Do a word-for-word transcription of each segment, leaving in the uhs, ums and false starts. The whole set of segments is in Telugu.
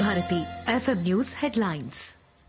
Bharati FM news headlines.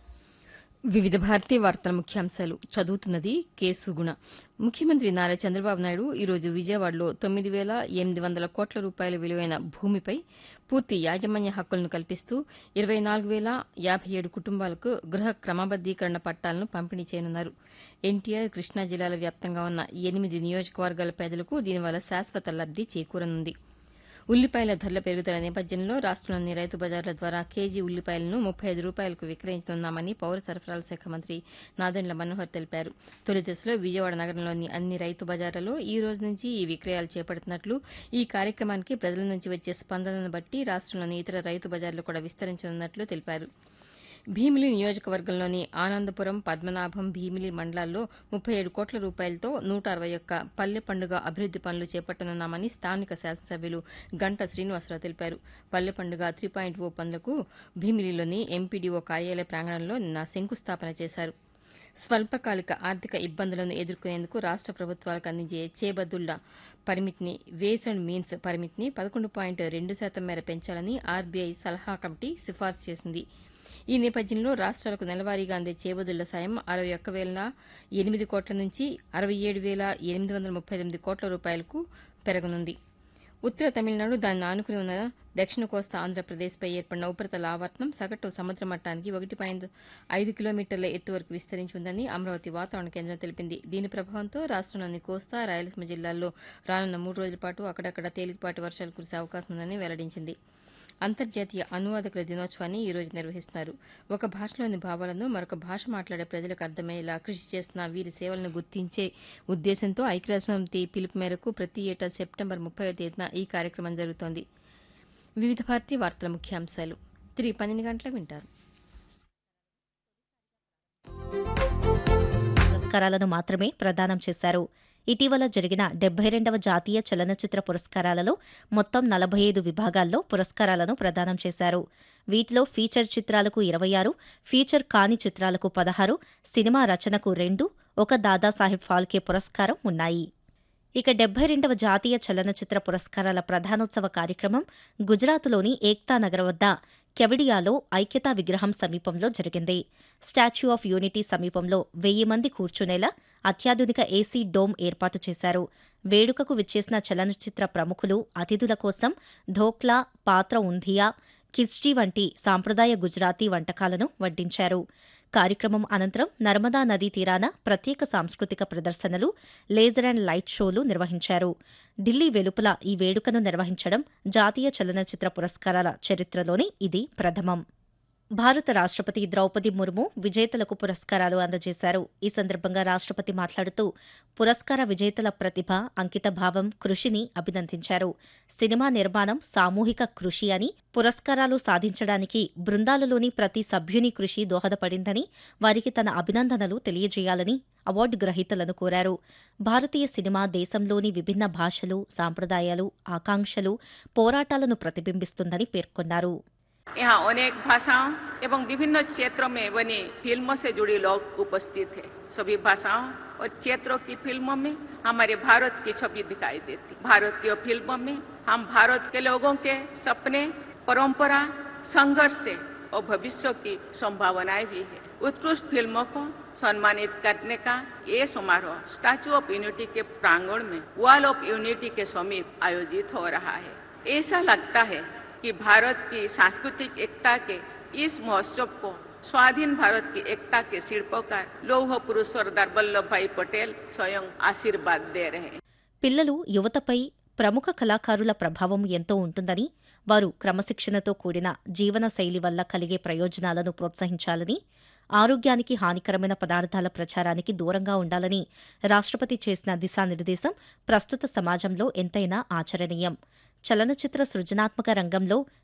వివిధ భారతీ వార్తల ముఖ్యాంశాలు చదువుతున్నది కె సుగుణ. ముఖ్యమంత్రి నారా చంద్రబాబు నాయుడు ఈరోజు విజయవాడలో తొమ్మిది వేల ఎనిమిది వందల కోట్ల రూపాయల విలువైన భూమిపై పూర్తి యాజమాన్య హక్కులను కల్పిస్తూ ఇరవై నాలుగు వేల యాభై ఏడు కుటుంబాలకు గృహ క్రమబద్దీకరణ పట్టాలను పంపిణీ చేయనున్నారు. ఎన్టీఆర్, కృష్ణా జిల్లాల వ్యాప్తంగా ఉన్న ఎనిమిది నియోజకవర్గాల పేదలకు దీనివల్ల శాశ్వత లబ్ది చేకూరనుంది. ఉల్లిపాయల ధరల పెరుగుదల నేపథ్యంలో రాష్టంలోని రైతు బజార్ల ద్వారా కేజీ ఉల్లిపాయలను ముప్పై ఐదు రూపాయలకు విక్రయించనున్నామని పౌర సరఫరాల శాఖ మంత్రి నాదెండ్ల మనోహర్ తెలిపారు. తొలి దశలో విజయవాడ నగరంలోని అన్ని రైతు బజార్లలో ఈ రోజు నుంచి ఈ విక్రయాలు చేపడుతున్నట్లు, ఈ కార్యక్రమానికి ప్రజల నుంచి వచ్చే స్పందనను బట్టి రాష్టంలోని ఇతర రైతు బజార్లు కూడా విస్తరించనున్నట్లు తెలిపారు. భీమిలి నియోజకవర్గంలోని ఆనందపురం, పద్మనాభం, భీమిలి మండలాల్లో ముప్పై ఏడు కోట్ల రూపాయలతో నూట అరవై ఒక్క పల్లె పండుగ అభివృద్ది పనులు చేపట్టనున్నామని స్థానిక శాసనసభ్యులు గంటా శ్రీనివాసరావు తెలిపారు. పల్లె పండుగ త్రీ పాయింట్ ఓ పనులకు భీమిలిలోని ఎంపీడీఓ కార్యాలయ ప్రాంగణంలో నిన్న శంకుస్థాపన చేశారు. స్వల్పకాలిక ఆర్థిక ఇబ్బందులను ఎదుర్కొనేందుకు రాష్ట ప్రభుత్వాలకు అందించే చేబద్దుళ్ల పరిమితిని, వేస్ అండ్ మీన్స్ పరిమితిని పదకొండు పాయింట్ రెండు శాతం మేర పెంచాలని ఆర్బీఐ సలహా కమిటీ సిఫార్సు చేసింది. ఈ నేపథ్యంలో రాష్ట్రాలకు నెలవారీగా అందే చేబదుళ్ల సాయం అరవై ఒక్క వేల ఎనిమిది కోట్ల నుంచి అరవై ఏడు వేల ఎనిమిది వందల ముప్పై ఎనిమిది కోట్ల రూపాయలకు పెరగనుంది. ఉత్తర తమిళనాడు, దాన్ని ఆనుకుని ఉన్న దక్షిణ కోస్తా ఆంధ్రప్రదేశ్పై ఏర్పడిన ఉపరితల ఆవర్తనం సగటు సముద్ర మట్టానికి ఒకటి పాయింట్ ఐదు కిలోమీటర్ల ఎత్తు వరకు విస్తరించి ఉందని అమరావతి వాతావరణ కేంద్రం తెలిపింది. దీని ప్రభావంతో రాష్టంలోని కోస్తా, రాయలసీమ జిల్లాల్లో రానున్న మూడు రోజుల పాటు అక్కడక్కడ తేలికపాటి వర్షాలు కురిసే అవకాశం ఉందని వెల్లడించింది. అంతర్జాతీయ అనువాదకుల దినోత్సవాన్ని ఈ రోజు నిర్వహిస్తున్నారు. ఒక భాషలోని భావాలను మరొక భాష మాట్లాడే ప్రజలకు అర్థమయ్యేలా కృషి చేస్తున్న వీరి సేవలను గుర్తించే ఉద్దేశంతో ఐక్యరాజ్యసమితి పిలుపు మేరకు ప్రతి ఏటా సెప్టెంబర్ ముప్పైవ తేదీన ఈ కార్యక్రమం జరుగుతోంది. వివిధ భారతీ వార్తల ముఖ్యాంశాలు తిరిగి పన్నెండు గంటలకు వింటారు. పురస్కారాలను మాత్రమే ప్రదానం చేశారు. ఇటీవల జరిగిన డెబ్బై రెండవ జాతీయ చలనచిత్ర పురస్కారాలలో మొత్తం నలభై ఐదు విభాగాల్లో పురస్కారాలను ప్రదానం చేశారు. వీటిలో ఫీచర్ చిత్రాలకు ఇరవై ఆరు, ఫీచర్ కాని చిత్రాలకు పదహారు, సినిమా రచనకు రెండు, ఒక దాదాసాహెబ్ ఫాల్కే పురస్కారం ఉన్నాయి. ఇక డెబ్బై రెండవ జాతీయ చలనచిత్ర పురస్కారాల ప్రధానోత్సవ కార్యక్రమం గుజరాత్లోని ఏక్తా నగర్ వద్ద కెవడియాలో ఐక్యతా విగ్రహం సమీపంలో జరిగింది. స్టాచ్యూ ఆఫ్ యూనిటీ సమీపంలో వెయ్యి మంది కూర్చునేలా అత్యాధునిక ఏసీ డోమ్ ఏర్పాటు చేశారు. వేడుకకు విచ్చేసిన చలనచిత్ర ప్రముఖులు అతిథుల కోసం ధోక్లా, పాత్ర ఉంధియా, కిచ్డీ వంటి సాంప్రదాయ గుజరాతీ వంటకాలను వడ్డించారు. కార్యక్రమం అనంతరం నర్మదా నదీ తీరాన ప్రత్యేక సాంస్కృతిక ప్రదర్శనలు, లేజర్ అండ్ లైట్ షోలు నిర్వహించారు. ఢిల్లీ వెలుపల ఈ వేడుకను నిర్వహించడం జాతీయ చలనచిత్ర పురస్కారాల చరిత్రలోని ఇది ప్రథమం. భారత రాష్టపతి ద్రౌపది ముర్ము విజేతలకు పురస్కారాలు అందజేశారు. ఈ సందర్భంగా రాష్టపతి మాట్లాడుతూ పురస్కార విజేతల ప్రతిభ, అంకితభావం, కృషిని అభినందించారు. సినిమా నిర్మాణం సామూహిక కృషి అని, పురస్కారాలు సాధించడానికి బృందాలలోని ప్రతి సభ్యుని కృషి దోహదపడిందని, వారికి తన అభినందనలు తెలియజేయాలని అవార్డు గ్రహీతలను కోరారు. భారతీయ సినిమా దేశంలోని విభిన్న భాషలు, సాంప్రదాయాలు, ఆకాంక్షలు, పోరాటాలను ప్రతిబింబిస్తుందని పేర్కొన్నారు. यहाँ अनेक भाषाओं एवं विभिन्न क्षेत्रों में बनी फिल्मों से जुड़े लोग उपस्थित हैं। सभी भाषाओं और क्षेत्रों की फिल्मों में हमारे भारत की छवि दिखाई देती। भारतीय फिल्मों में हम भारत के लोगों के सपने, परंपरा, संघर्ष और भविष्य की संभावनाएं भी है। उत्कृष्ट फिल्मों को सम्मानित करने का ये समारोह स्टैच्यू ऑफ यूनिटी के प्रांगण में वॉल ऑफ यूनिटी के समीप आयोजित हो रहा है। ऐसा लगता है कि भारत की सांस्कृतिक एकता के इस महोत्सव को स्वाधीन भारत की एकता के शिल्पकार लौह पुरुष सरदार वल्लभ भाई पटेल स्वयं आशीर्वाद दे रहे हैं. పిల్లలు, యువతపై ప్రముఖ కళాకారుల ప్రభావం ఎంతో ఉంటుందని, వారు క్రమశిక్షణతో కూడిన జీవన శైలి వల్ల కలిగే ప్రయోజనాలను ప్రోత్సహించాలని, ఆరోగ్యానికి హానికరమైన పదార్థాల ప్రచారానికి దూరంగా ఉండాలని రాష్టపతి చేసిన దిశానిర్దేశం ప్రస్తుత సమాజంలో ఎంతైనా ఆచరణీయం. చలనచిత్ర సృజనాత్మక రంగంలో